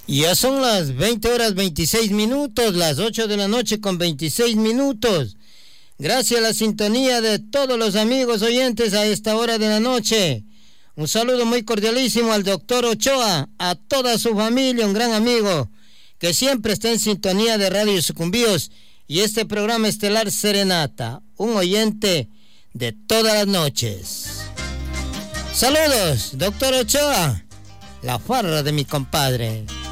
Ya son las 20 horas 26 minutos, las 8 de la noche con 26 minutos. Gracias a la sintonía de todos los amigos oyentes a esta hora de la noche. Un saludo muy cordialísimo al doctor Ochoa, a toda su familia, un gran amigo, que siempre está en sintonía de Radio Sucumbíos y este programa estelar Serenata, un oyente de todas las noches. Saludos, doctor Ochoa, la farra de mi compadre.